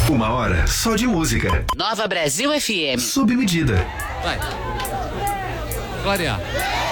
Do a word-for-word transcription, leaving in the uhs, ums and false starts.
Uma hora só de música. Nova Brasil F M. Sob medida. Vai. Glória.